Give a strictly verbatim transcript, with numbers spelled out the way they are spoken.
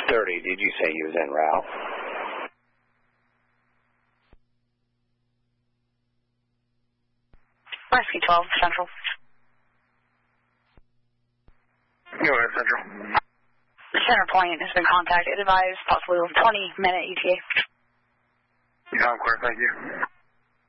thirty, did you say he was en route? Rescue twelve, Central. Go ahead, Central. Center Point has been contacted. Advised possibly twenty minute E T A. Yeah, I'm clear, thank you.